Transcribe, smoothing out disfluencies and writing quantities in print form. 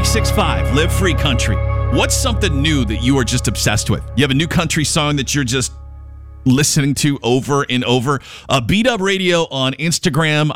665, Live Free Country. What's something new that you are just obsessed with? You have a new country song that you're just listening to over and over. Beat Up Radio on Instagram.